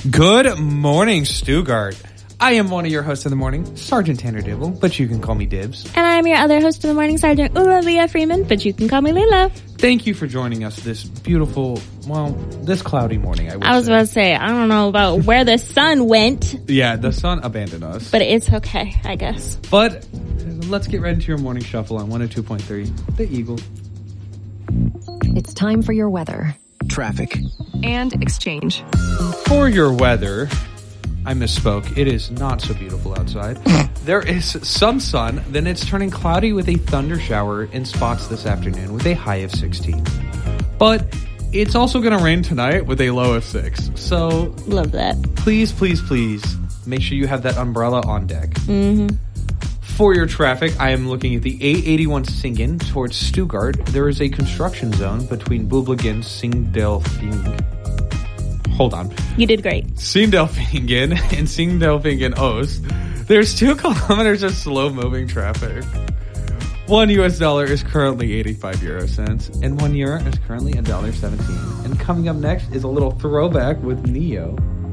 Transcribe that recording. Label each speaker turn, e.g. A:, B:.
A: Good morning, Stuttgart. I am one of your hosts in the morning, Sergeant Tanner Dibble, but you can call me Dibs.
B: And I'm your other host in the morning, Sergeant Leah Freeman, but you can call me Lila.
A: Thank you for joining us this beautiful, this cloudy morning,
B: I was about to say, I don't know about where the sun went.
A: Yeah, the sun abandoned us.
B: But it's okay, I guess.
A: But let's get right into your morning shuffle on 102.3, The Eagle.
C: It's time for your weather,
D: traffic,
C: and exchange.
A: For your weather, I misspoke. It is not so beautiful outside. There is some sun, then it's turning cloudy with a thunder shower in spots this afternoon with a high of 16. But it's also going to rain tonight with a low of 6. So
B: love that.
A: Please, please, please make sure you have that umbrella on deck.
B: Mm-hmm.
A: For your traffic, I am looking at the 881 Singen towards Stuttgart. There is a construction zone between Bublingen, Sindelfingen. Hold on.
B: You did great.
A: Sindelfingen and Sindelfingen Ost. There's 2 kilometers of slow-moving traffic. $1 is currently 85 euro cents, and €1 is currently $1.17. And coming up next is a little throwback with Neo.